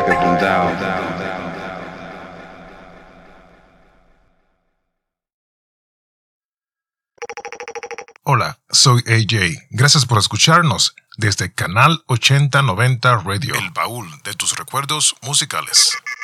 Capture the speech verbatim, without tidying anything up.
Packers and Dow. Hola, soy A J. Gracias por escucharnos desde Canal ochenta noventa Radio, el baúl de tus recuerdos musicales.